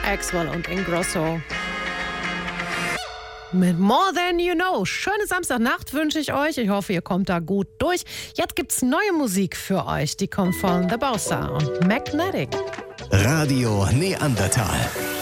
Axwell und Ingrosso. Mit More Than You Know. Schöne Samstagnacht wünsche ich euch. Ich hoffe, ihr kommt da gut durch. Jetzt gibt's neue Musik für euch. Die kommt von The Bossa und Magnetic. Radio Neandertal.